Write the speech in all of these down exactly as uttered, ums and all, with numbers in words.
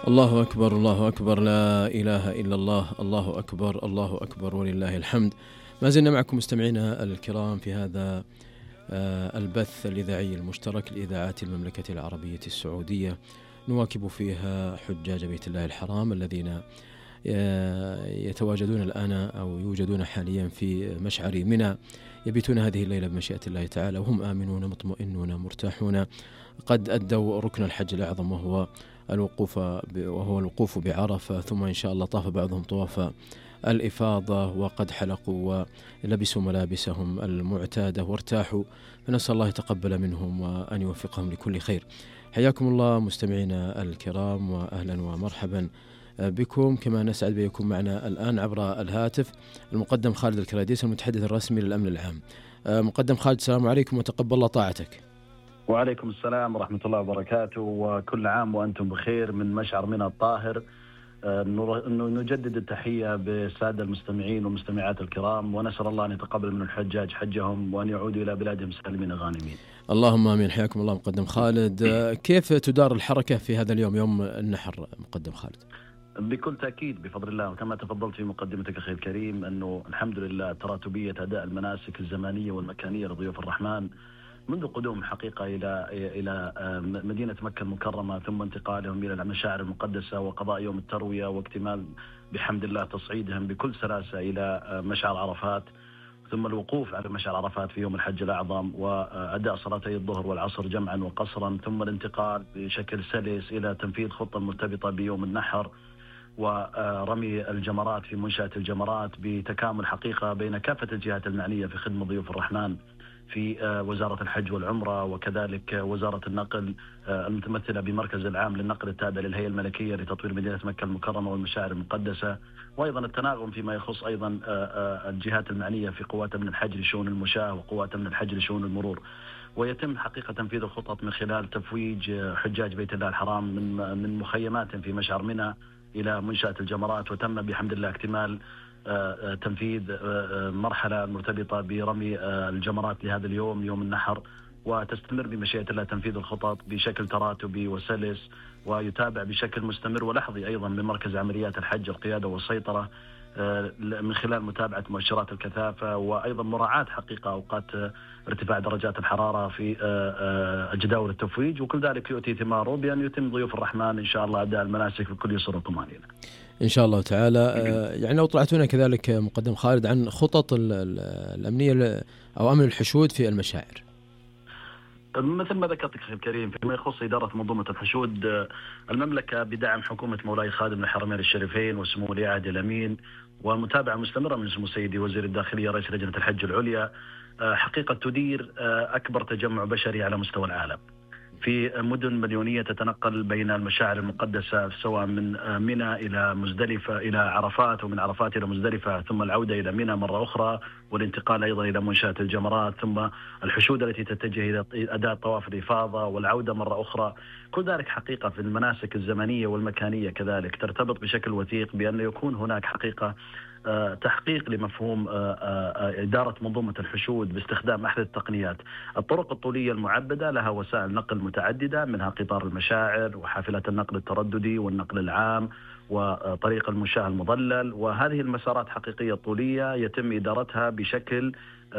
الله أكبر الله أكبر، لا إله إلا الله، الله أكبر الله أكبر ولله الحمد. ما زلنا معكم مستمعينا الكرام في هذا البث الإذاعي المشترك لإذاعات المملكة العربية السعودية، نواكب فيها حجاج بيت الله الحرام الذين يتواجدون الآن أو يوجدون حاليا في مشعر منى، يبيتون هذه الليلة بمشيئة الله تعالى وهم آمنون مطمئنون مرتاحون، قد أدوا ركن الحج الأعظم وهو الوقوف وهو الوقوف بعرفة، ثم إن شاء الله طاف بعضهم طواف الإفاضة وقد حلقوا ولبسوا ملابسهم المعتادة وارتاحوا، فنسأل الله يتقبل منهم وأن يوفقهم لكل خير. حياكم الله مستمعينا الكرام وأهلا ومرحبا بكم، كما نسعد بكم معنا الآن عبر الهاتف المقدم خالد الكراديس المتحدث الرسمي للأمن العام. مقدم خالد، السلام عليكم وتقبل الله طاعتك. وعليكم السلام ورحمة الله وبركاته، وكل عام وأنتم بخير من مشعر منى الطاهر. نجدد التحية بالسادة المستمعين والمستمعات الكرام، ونسأل الله أن يتقبل من الحجاج حجهم وأن يعودوا إلى بلادهم سالمين غانمين. اللهم آمين. حياكم الله مقدم خالد. كيف تدار الحركة في هذا اليوم، يوم النحر مقدم خالد؟ بكل تأكيد بفضل الله، وكما تفضلت في مقدمتك أخي الكريم أنه الحمد لله تراتبية أداء المناسك الزمانية والمكانية لضيوف الرحمن منذ قدوم حقيقة إلى إلى مدينة مكة المكرمة، ثم انتقالهم إلى المشاعر المقدسة وقضاء يوم التروية واكتمال بحمد الله تصعيدهم بكل سلاسة إلى مشعر عرفات، ثم الوقوف على مشعر عرفات في يوم الحج الأعظم وأداء صلاتي الظهر والعصر جمعا وقصرا، ثم الانتقال بشكل سلس إلى تنفيذ خطة مرتبطة بيوم النحر ورمي الجمرات في منشأة الجمرات بتكامل حقيقة بين كافة الجهات المعنية في خدمة ضيوف الرحمن في وزارة الحج والعمرة، وكذلك وزارة النقل المتمثلة بمركز العام للنقل التابع للهيئة الملكية لتطوير مدينة مكة المكرمة والمشاعر المقدسة، وأيضا التناغم فيما يخص أيضا الجهات المعنية في قوات من الحج لشؤون المشاة وقوات من الحج لشؤون المرور. ويتم حقيقة تنفيذ الخطط من خلال تفويج حجاج بيت الله الحرام من من مخيمات في مشعر منى إلى منشأة الجمرات، وتم بحمد الله اكتمال تنفيذ مرحلة مرتبطة برمي الجمرات لهذا اليوم يوم النحر، وتستمر بمشيئة الله تنفيذ الخطط بشكل تراتبي وسلس، ويتابع بشكل مستمر ولحظي أيضا من مركز عمليات الحج القيادة والسيطرة من خلال متابعة مؤشرات الكثافة، وأيضا مراعاة حقيقة أوقات ارتفاع درجات الحرارة في جداول التفويج، وكل ذلك يؤتي ثماره بأن يتم ضيوف الرحمن إن شاء الله أداء المناسك بكل يسر وطمأنينة إن شاء الله تعالى. يعني لو طلعتونا كذلك مقدم خالد عن خطط الأمنية أو أمن الحشود في المشاعر. مثل ما ذكرت أخي الكريم، فيما يخص إدارة منظومة الحشود، المملكة بدعم حكومة مولاي خادم الحرمين الشريفين وسمو ولي العهد الأمين ومتابعة مستمرة من سمو سيدي وزير الداخلية رئيس لجنة الحج العليا، حقيقة تدير أكبر تجمع بشري على مستوى العالم في مدن مليونية تتنقل بين المشاعر المقدسة، سواء من منى إلى مزدلفة إلى عرفات، ومن عرفات إلى مزدلفة، ثم العودة إلى منى مرة أخرى، والانتقال أيضا إلى منشأة الجمرات، ثم الحشود التي تتجه إلى أداء طواف الإفاضة والعودة مرة أخرى. كل ذلك حقيقة في المناسك الزمنية والمكانية كذلك ترتبط بشكل وثيق بأن يكون هناك حقيقة تحقيق لمفهوم إدارة منظومة الحشود باستخدام أحدث التقنيات. الطرق الطولية المعبدة لها وسائل نقل متعددة، منها قطار المشاعر وحافلات النقل الترددي والنقل العام وطريق المشاة المظلل، وهذه المسارات حقيقية طولية يتم إدارتها بشكل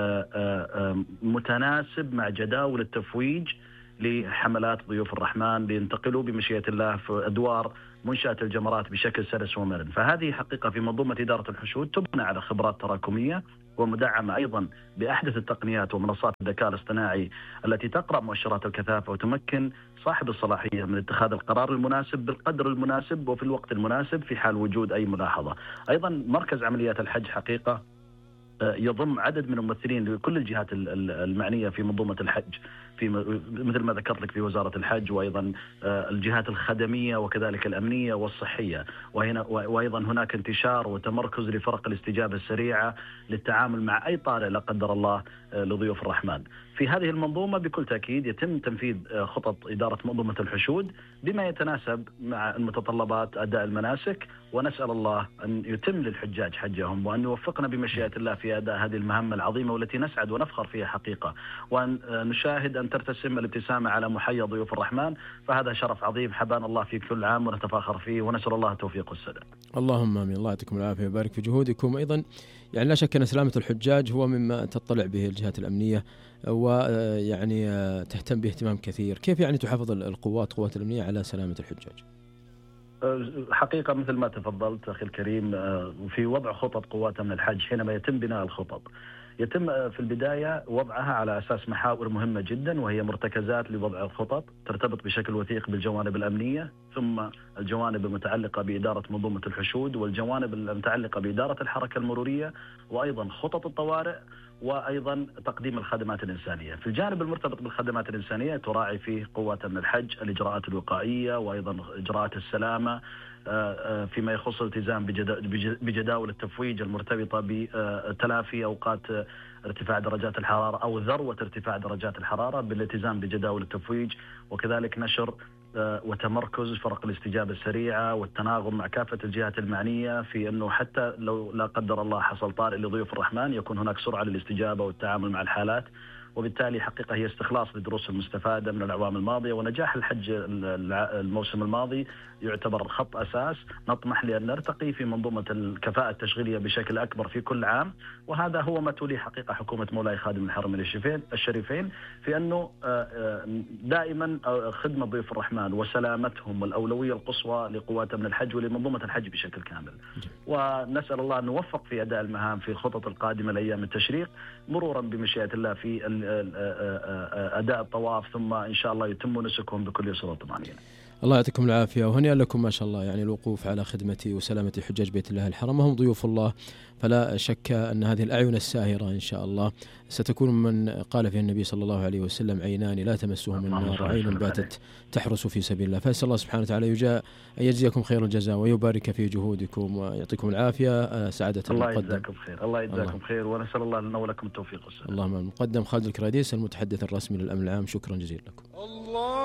متناسب مع جداول التفويج لحملات ضيوف الرحمن لينتقلوا بمشيئة الله في أدوار منشأة الجمرات بشكل سلس ومرن. فهذه حقيقة في منظومة إدارة الحشود تبنى على خبرات تراكمية ومدعمة أيضا بأحدث التقنيات ومنصات الذكاء الاصطناعي التي تقرأ مؤشرات الكثافة وتمكن صاحب الصلاحية من اتخاذ القرار المناسب بالقدر المناسب وفي الوقت المناسب في حال وجود أي ملاحظة. أيضا مركز عمليات الحج حقيقة يضم عدد من الممثلين لكل الجهات المعنية في منظومة الحج، في مثل ما ذكرت لك في وزارة الحج، وأيضا الجهات الخدمية وكذلك الأمنية والصحية، وهنا وأيضا هناك انتشار وتمركز لفرق الاستجابة السريعة للتعامل مع أي طارئ لا قدر الله لضيوف الرحمن. في هذه المنظومة بكل تأكيد يتم تنفيذ خطط إدارة منظومة الحشود بما يتناسب مع المتطلبات أداء المناسك، ونسأل الله أن يتم للحجاج حجهم وأن يوفقنا بمشيئة الله في أداء هذه المهمة العظيمة والتي نسعد ونفخر فيها حقيقة، وأن نشاهد أن أن ترتسم الابتسامة على محيا ضيوف الرحمن، فهذا شرف عظيم حبانا الله في كل عام ونتفاخر فيه، ونسأل الله التوفيق والسداد. اللهم آمين. الله يعطيكم العافية ويبارك في جهودكم. أيضا يعني لا شك أن سلامة الحجاج هو مما تطلع به الجهات الأمنية ويعني تهتم به اهتمام كثير. كيف يعني تحافظ القوات قوات الأمنية على سلامة الحجاج؟ حقيقة مثل ما تفضلت أخي الكريم، في وضع خطط قوات من الحج حينما يتم بناء الخطط يتم في البداية وضعها على أساس محاور مهمة جدا، وهي مرتكزات لوضع الخطط ترتبط بشكل وثيق بالجوانب الأمنية، ثم الجوانب المتعلقة بإدارة منظومة الحشود، والجوانب المتعلقة بإدارة الحركة المرورية، وأيضا خطط الطوارئ، وأيضا تقديم الخدمات الإنسانية. في الجانب المرتبط بالخدمات الإنسانية تراعي فيه قوات من الحج الإجراءات الوقائية وأيضا إجراءات السلامة فيما يخص الالتزام بجداول التفويج المرتبطة بتلافي أوقات ارتفاع درجات الحرارة أو ذروة ارتفاع درجات الحرارة بالالتزام بجداول التفويج، وكذلك نشر وتمركز فرق الاستجابة السريعة والتناغم مع كافة الجهات المعنية في أنه حتى لو لا قدر الله حصل طارئ لضيوف الرحمن يكون هناك سرعة للاستجابة والتعامل مع الحالات. وبالتالي حقيقة هي استخلاص للدروس المستفادة من الأعوام الماضية، ونجاح الحج الموسم الماضي يعتبر خط أساس نطمح لأن نرتقي في منظومة الكفاءة التشغيلية بشكل أكبر في كل عام. وهذا هو ما تولي حقيقة حكومة مولاي خادم الحرمين الشريفين في أنه دائما خدمة ضيوف الرحمن وسلامتهم والأولوية القصوى لقوات من الحج ولمنظومة الحج بشكل كامل. ونسأل الله أن نوفق في أداء المهام في الخطط القادمة لأيام التشريق، مرورا بمشيئة الله في أداء الطواف، ثم إن شاء الله يتم نسكهم بكل يسر وطمأنينة. الله يعطيكم العافية وهنيئا لكم ما شاء الله، يعني الوقوف على خدمة وسلامة حجاج بيت الله الحرام، وهم ضيوف الله، فلا شك أن هذه الأعين الساهرة إن شاء الله ستكون من قال فيها النبي صلى الله عليه وسلم: عينان لا تمسهم النار، عين باتت تحرس في سبيل الله. فأسأل الله سبحانه وتعالى يجاء أن يجزيكم خير الجزاء ويبارك في جهودكم ويعطيكم العافية. سعادة الله يجزاكم خير. الله يجزاكم خير، ونسأل الله لنا ولكم التوفيق والسلام. اللهم. المقدم خالد الكراديس المتحدث الرسمي للأمن العام، شكرا جزيلا لكم. الله.